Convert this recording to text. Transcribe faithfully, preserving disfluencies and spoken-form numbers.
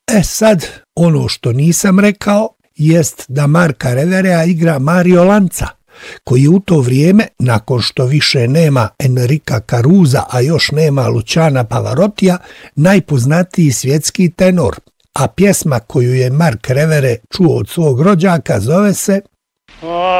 E sad, ono što nisam rekao jest da Marka Reverea igra Mario Lanza, koji u to vrijeme, nakon što više nema Enrika Caruza, a još nema Luciana Pavarotija, najpoznatiji svjetski tenor, a pjesma koju je Mark Revere čuo od svog rođaka zove se